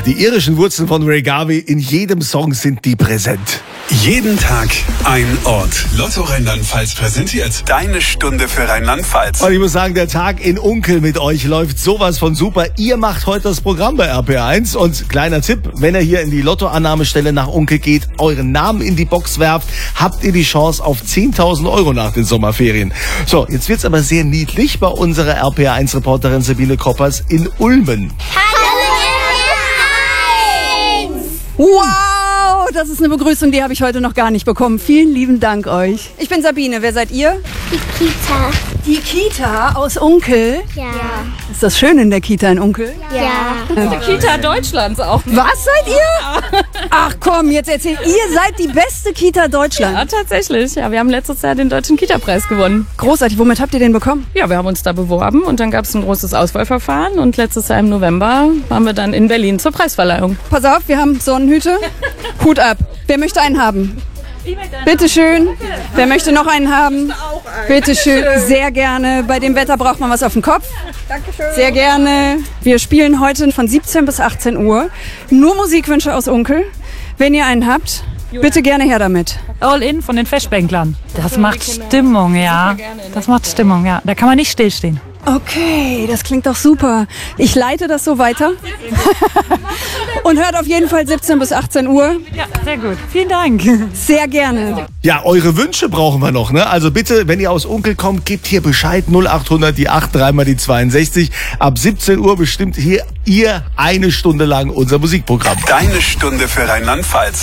die irischen Wurzeln von Ray Garvey, in jedem Song sind die präsent. Jeden Tag ein Ort. Lotto Rheinland-Pfalz präsentiert Deine Stunde für Rheinland-Pfalz. Und ich muss sagen, der Tag in Unkel mit euch läuft sowas von super. Ihr macht heute das Programm bei RPR1. Und kleiner Tipp, wenn ihr hier in die Lottoannahmestelle nach Unkel geht, euren Namen in die Box werft, habt ihr die Chance auf 10.000 Euro nach den Sommerferien. So, jetzt wird's aber sehr niedlich bei unserer RPR1-Reporterin Sabine Koppers in Ulmen. Wow, das ist eine Begrüßung, die habe ich heute noch gar nicht bekommen. Vielen lieben Dank euch. Ich bin Sabine, wer seid ihr? Die Kita. Die Kita aus Unkel. Ja. Ist das schön in der Kita in Unkel? Ja. Die Kita Deutschlands auch. Was seid ihr? Ach komm, jetzt erzähl. Ihr seid die beste Kita Deutschlands. Ja, tatsächlich. Ja, wir haben letztes Jahr den Deutschen Kita-Preis gewonnen. Großartig. Womit habt ihr den bekommen? Ja, wir haben uns da beworben und dann gab es ein großes Auswahlverfahren und letztes Jahr im November waren wir dann in Berlin zur Preisverleihung. Pass auf, wir haben Sonnenhüte. Hut ab. Wer möchte einen haben? Bitte schön. Wer möchte noch einen haben? Bitte schön. Sehr gerne. Bei dem Wetter braucht man was auf dem Kopf. Dankeschön. Sehr gerne. Wir spielen heute von 17 bis 18 Uhr. Nur Musikwünsche aus Unkel. Wenn ihr einen habt, bitte gerne her damit. All in von den Festbänklern. Das macht Stimmung, ja. Das macht Stimmung, ja. Da kann man nicht stillstehen. Okay, das klingt doch super. Ich leite das so weiter. Und hört auf jeden Fall 17 bis 18 Uhr. Ja, sehr gut. Vielen Dank. Sehr gerne. Ja, eure Wünsche brauchen wir noch, ne? Also bitte, wenn ihr aus Unkel kommt, gebt hier Bescheid. 0800 die 8, dreimal die 62. Ab 17 Uhr bestimmt hier ihr eine Stunde lang unser Musikprogramm. Deine Stunde für Rheinland-Pfalz.